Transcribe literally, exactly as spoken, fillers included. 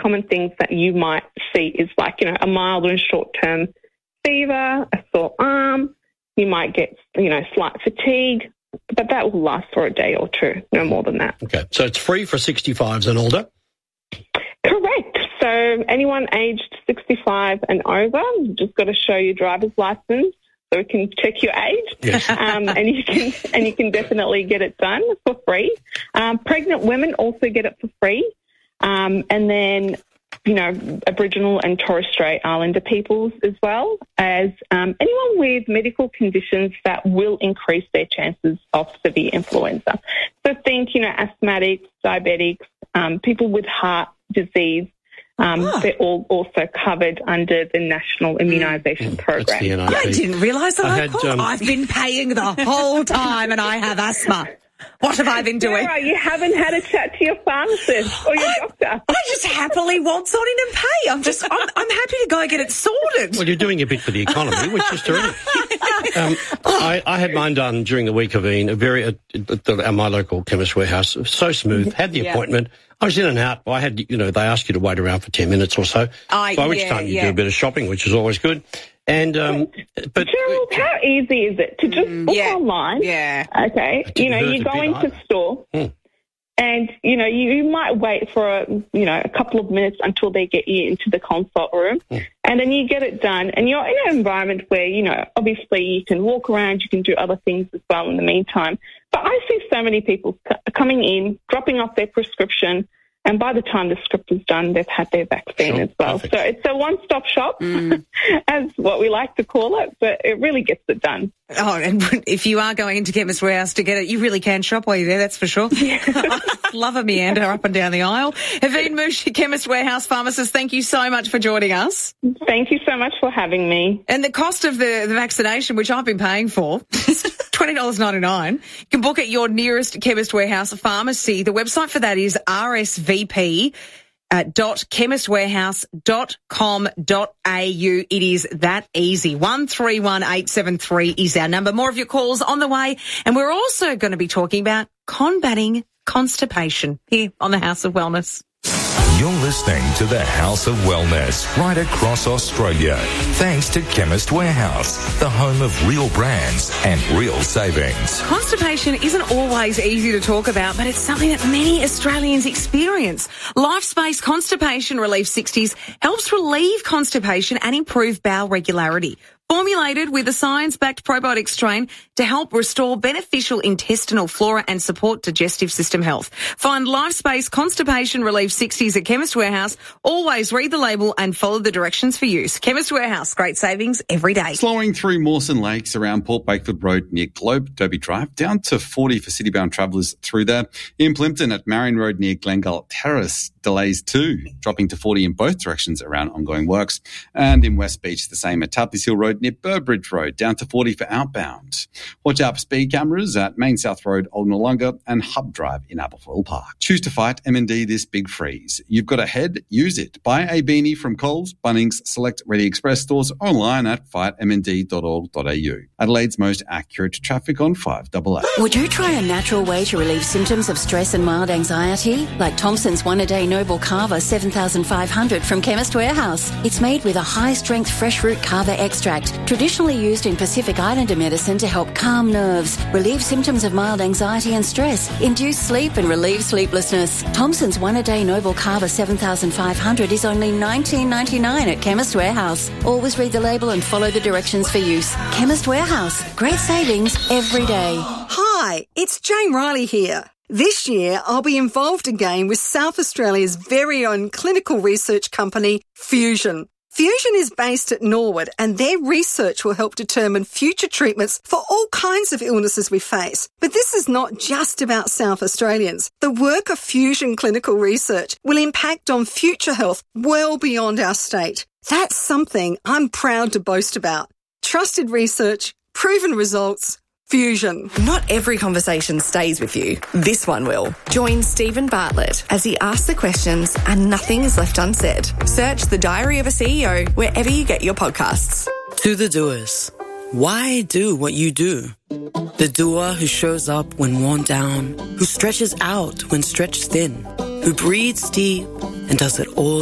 common things that you might see is like, you know, a mild and short-term fever, a sore arm. You might get, you know, slight fatigue, but that will last for a day or two, no more than that. Okay, so it's free for sixty-fives and older? Correct. So anyone aged sixty-five and over, you've just got to show your driver's license so we can check your age. Yes. Um, and you can and you can definitely get it done for free. Um, pregnant women also get it for free. Um, and then, you know, Aboriginal and Torres Strait Islander peoples as well as um, anyone with medical conditions that will increase their chances of severe influenza. So think, you know, asthmatics, diabetics, um, people with heart disease. Um, oh. They're all also covered under the National Immunisation mm. Program. The I didn't realise that. I had, um... I've been paying the whole time and I have asthma. What have I been doing? Sarah, you haven't had a chat to your pharmacist or your I, doctor. I just happily waltz on in and pay. I'm just, I'm, I'm happy to go get it sorted. Well, you're doing a bit for the economy, which is terrific. um, I, I had mine done during the week of Ian, a very, at, at my local Chemist Warehouse, so smooth, had the yeah. appointment. I was in and out. I had, you know, they ask you to wait around for ten minutes or so, uh, by which yeah, time you yeah. do a bit of shopping, which is always good. And, um, but Gerald, how easy is it to just book yeah. online? Yeah. Okay. You know, you go into either. store hmm. and, you know, you, you might wait for, a, you know, a couple of minutes until they get you into the consult room hmm. and then you get it done and you're in an environment where, you know, obviously you can walk around, you can do other things as well in the meantime. But I see so many people c- coming in, dropping off their prescription, and by the time the script is done, they've had their vaccine sure, as well. perfect. So it's a one-stop shop, mm. as what we like to call it, but it really gets it done. Oh, and if you are going into Chemist Warehouse to get it, you really can shop while you're there, that's for sure. Yeah. Love a meander up and down the aisle. Haveen Mooshi, Chemist Warehouse pharmacist, thank you so much for joining us. Thank you so much for having me. And the cost of the, the vaccination, which I've been paying for, is twenty dollars ninety-nine. You can book at your nearest Chemist Warehouse pharmacy. The website for that is R S V P. Uh, dot chemistwarehouse dot com dot a u. It is that easy. one three one eight seven three is our number. More of your calls on the way. And we're also going to be talking about combating constipation here on the House of Wellness. You're listening to the House of Wellness right across Australia. Thanks to Chemist Warehouse, the home of real brands and real savings. Constipation isn't always easy to talk about, but it's something that many Australians experience. LifeSpace Constipation Relief sixties helps relieve constipation and improve bowel regularity. Formulated with a science-backed probiotic strain to help restore beneficial intestinal flora and support digestive system health. Find LifeSpace Constipation Relief sixties at Chemist Warehouse. Always read the label and follow the directions for use. Chemist Warehouse, great savings every day. Slowing through Mawson Lakes around Port Bakeford Road near Globe Derby Drive, down to forty for city-bound travellers through there. In Plimpton at Marion Road near Glengull Terrace, delays too, dropping to forty in both directions around ongoing works. And in West Beach, the same at Tapley's Hill Road near Burbridge Road, down to forty for outbound. Watch out for speed cameras at Main South Road, Old Noarlunga, and Hub Drive in Aberfoyle Park. Choose to fight M and D this big freeze. You've got a head, use it. Buy a beanie from Coles, Bunnings, Select Ready Express stores, online at fight m n d dot org dot a u. Adelaide's most accurate traffic on five eight eight. Would you try a natural way to relieve symptoms of stress and mild anxiety? Like Thompson's one-a-day Noble Kava seven thousand five hundred from Chemist Warehouse. It's made with a high-strength fresh root kava extract, traditionally used in Pacific Islander medicine to help calm nerves, relieve symptoms of mild anxiety and stress, induce sleep and relieve sleeplessness. Thompson's one-a-day Noble Kava seven thousand five hundred is only nineteen ninety-nine at Chemist Warehouse. Always read the label and follow the directions for use. Chemist Warehouse. Great savings every day. Hi, it's Jane Riley here. This year, I'll be involved again with South Australia's very own clinical research company, Fusion. Fusion is based at Norwood, and their research will help determine future treatments for all kinds of illnesses we face. But this is not just about South Australians. The work of Fusion Clinical Research will impact on future health well beyond our state. That's something I'm proud to boast about. Trusted research, proven results, Fusion. Not every conversation stays with you. This one will. Join Stephen Bartlett as he asks the questions and nothing is left unsaid. Search The Diary of a C E O wherever you get your podcasts. To the doers. Why do what you do? The doer who shows up when worn down, who stretches out when stretched thin, who breathes deep and does it all